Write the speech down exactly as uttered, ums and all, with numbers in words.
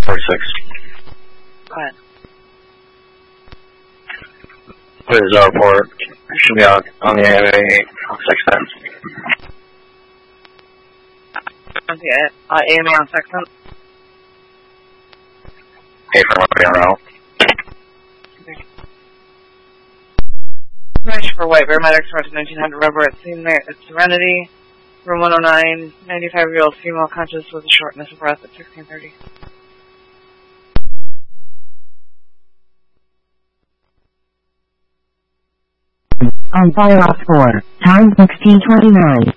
forty-six. Go ahead. What is our report? Should be out on the A M A six times. On the uh, A M A on Sexton. Hey, for what we are out. Finish for White Bear Medics, Route nineteen hundred Rubber at scene there at Serenity. Room one oh nine, ninety-five-year-old female conscious with a shortness of breath at sixteen thirty. On fire off four, time sixteen twenty-nine.